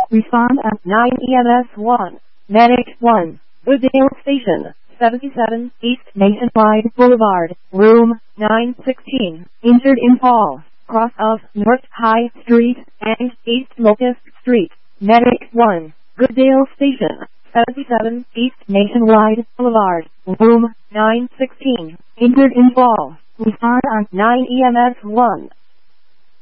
Respond at 9 EMS 1. Medic 1. Goodale Station, 77 East Nationwide Boulevard, Room 916. Injured in fall, cross of North High Street and East Locust Street. Medic 1. Goodale Station, 77 East Nationwide Boulevard, Room 916. Injured in fall. Respond at 9 EMS 1.